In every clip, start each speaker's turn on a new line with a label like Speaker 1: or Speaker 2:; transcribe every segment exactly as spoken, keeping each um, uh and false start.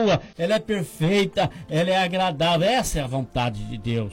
Speaker 1: boa, ela é perfeita, ela é agradável. Essa é a vontade de Deus.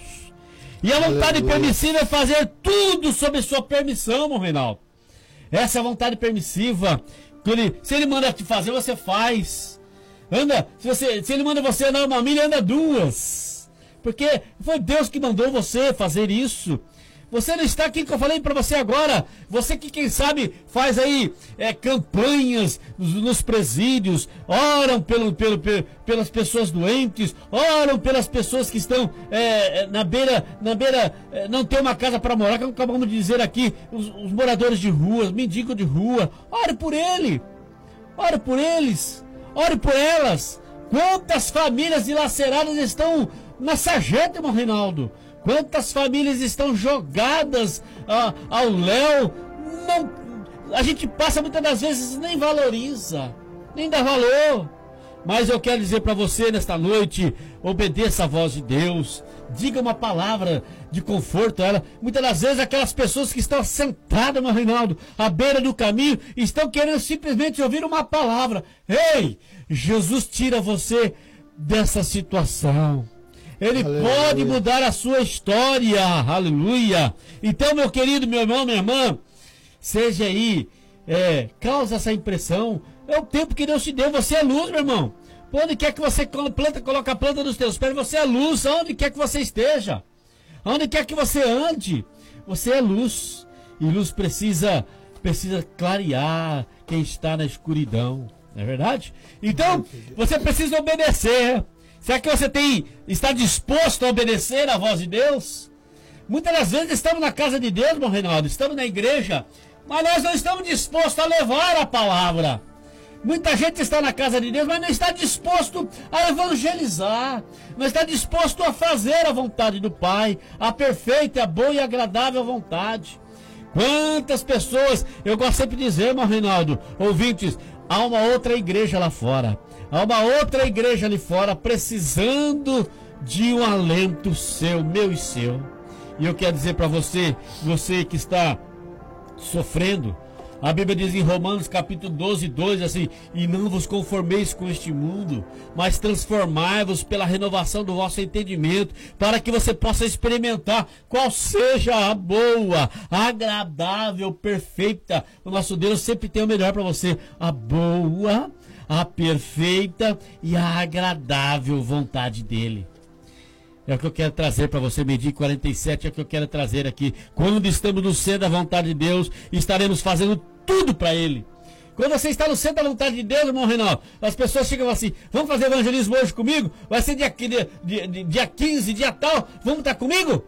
Speaker 1: E a vontade Aleluia. Permissiva é fazer tudo sob sua permissão, meu Reinaldo. Essa é a vontade permissiva. Ele, se ele manda te fazer, você faz. Anda, se, você, se ele manda você andar uma milha, anda duas. Porque foi Deus que mandou você fazer isso. Você não está aqui que eu falei para você agora. Você que, quem sabe, faz aí é, campanhas nos, nos presídios, oram pelo, pelo, pelo, pelas pessoas doentes, oram pelas pessoas que estão é, na beira, na beira é, não tem uma casa para morar, como acabamos de dizer aqui, os, os moradores de rua, os mendigos de rua. Ore por ele, ore por eles, ore por elas. Quantas famílias dilaceradas estão na sarjeta, irmão Reinaldo? Quantas famílias estão jogadas ah, ao léu? Não, a gente passa muitas das vezes, nem valoriza, nem dá valor. Mas eu quero dizer para você nesta noite, obedeça a voz de Deus, diga uma palavra de conforto a ela. Muitas das vezes aquelas pessoas que estão sentadas, meu Reinaldo, à beira do caminho, estão querendo simplesmente ouvir uma palavra. Ei, Jesus tira você dessa situação. Ele Aleluia. Pode mudar a sua história, aleluia. Então, meu querido, meu irmão, minha irmã, seja aí, é, causa essa impressão. É o tempo que Deus te deu, você é luz, meu irmão. Por onde quer que você planta, coloca a planta nos teus pés, você é luz, aonde quer que você esteja, aonde quer que você ande, você é luz. E luz precisa, precisa clarear quem está na escuridão, não é verdade? Então, você precisa obedecer. Será que você tem, está disposto a obedecer à voz de Deus? Muitas das vezes estamos na casa de Deus, meu Reinaldo, estamos na igreja, mas nós não estamos dispostos a levar a palavra. Muita gente está na casa de Deus, mas não está disposto a evangelizar, não está disposto a fazer a vontade do Pai, a perfeita, a boa e agradável vontade. Quantas pessoas, eu gosto sempre de dizer, meu Reinaldo, ouvintes, há uma outra igreja lá fora. Há uma outra igreja ali fora precisando de um alento seu, meu e seu. E eu quero dizer para você, você que está sofrendo, a Bíblia diz em Romanos capítulo doze, dois, assim: e não vos conformeis com este mundo, mas transformai-vos pela renovação do vosso entendimento, para que você possa experimentar qual seja a boa, agradável, perfeita. O nosso Deus sempre tem o melhor para você, a boa, a perfeita e a agradável vontade dele. É o que eu quero trazer para você, meio-dia e quarenta e sete, é o que eu quero trazer aqui. Quando estamos no centro da vontade de Deus, estaremos fazendo tudo para ele. Quando você está no centro da vontade de Deus, irmão Reinaldo, as pessoas chegam assim: vamos fazer evangelismo hoje comigo? Vai ser dia, dia, dia, dia quinze, dia tal, vamos estar comigo?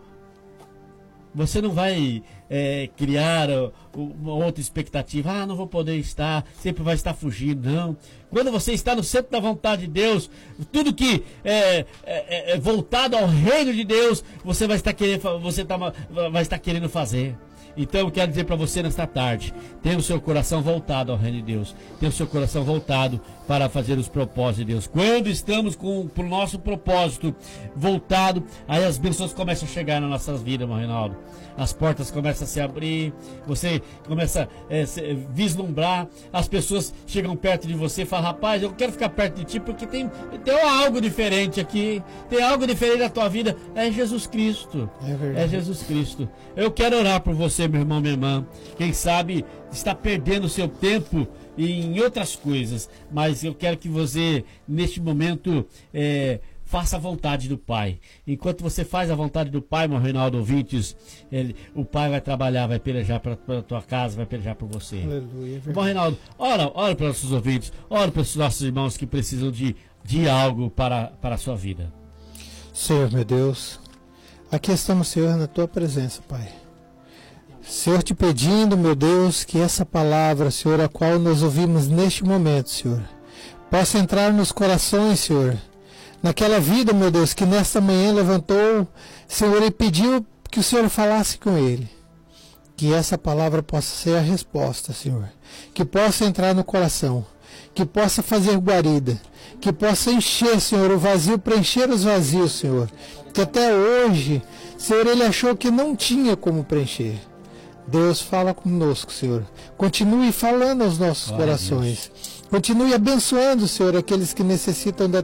Speaker 1: Você não vai é, criar uh, uma outra expectativa. Ah, não vou poder estar, sempre vai estar fugindo. Não. Quando você está no centro da vontade de Deus, tudo que é, é, é voltado ao reino de Deus, você vai estar querendo, você tá, vai estar querendo fazer. Então eu quero dizer para você nesta tarde: tenha o seu coração voltado ao reino de Deus, tenha o seu coração voltado para fazer os propósitos de Deus. Quando estamos com o nosso propósito voltado, aí as bênçãos começam a chegar nas nossas vidas, meu Reinaldo. As portas começam a se abrir, você começa a é, vislumbrar, as pessoas chegam perto de você e falam: rapaz, eu quero ficar perto de ti porque tem, tem algo diferente aqui, tem algo diferente na tua vida. É Jesus Cristo, é verdade. É Jesus Cristo. Eu quero orar por você, meu irmão, minha irmã. Quem sabe está perdendo o seu tempo em outras coisas, mas eu quero que você, neste momento, é, faça a vontade do Pai. Enquanto você faz a vontade do Pai, meu Reinaldo, ouvintes, ele, o Pai vai trabalhar, vai pelejar para a tua casa, vai pelejar por você. Aleluia. Bom, Reinaldo, ora, ora para os nossos ouvintes, ora para os nossos irmãos que precisam de, de algo para, para a sua vida.
Speaker 2: Senhor, meu Deus, aqui estamos, Senhor, na tua presença, Pai. Senhor, te pedindo, meu Deus, que essa palavra, Senhor, a qual nós ouvimos neste momento, Senhor, possa entrar nos corações, Senhor, naquela vida, meu Deus, que nesta manhã levantou, Senhor, e pediu que o Senhor falasse com ele. Que essa palavra possa ser a resposta, Senhor, que possa entrar no coração, que possa fazer guarida, que possa encher, Senhor, o vazio, preencher os vazios, Senhor, que até hoje, Senhor, ele achou que não tinha como preencher. Deus, fala conosco, Senhor. Continue falando aos nossos Glória corações. Continue abençoando, Senhor, aqueles que necessitam da